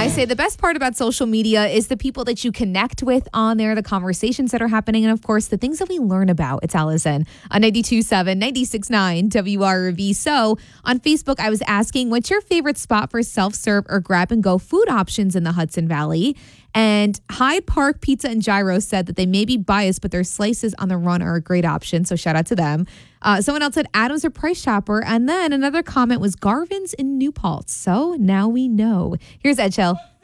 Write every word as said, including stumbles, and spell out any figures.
I say the best part about social media is the people that you connect with on there, the conversations that are happening, and of course, the things that we learn about. It's Allison on ninety-two point seven, ninety-six point nine W R V. So on Facebook, I was asking, what's your favorite spot for self-serve or grab-and-go food options in the Hudson Valley? And Hyde Park Pizza and Gyro said that they may be biased, but their slices on the run are a great option. So shout out to them. Uh, someone else said Adams or Price Chopper. And then another comment was Garvin's in New Paltz. So now we know. Here's Ed Chill.